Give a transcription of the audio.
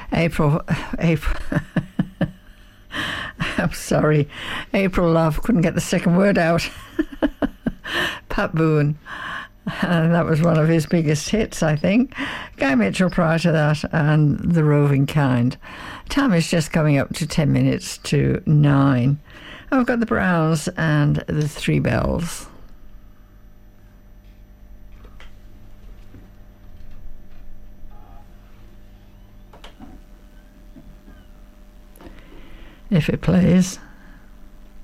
April. I'm sorry. April Love couldn't get the second word out. Pat Boone. And that was one of his biggest hits, I think. Guy Mitchell prior to that, and The Roving Kind. Time is just coming up to 10 minutes to 9. I've got the Browns and the Three Bells. If it plays.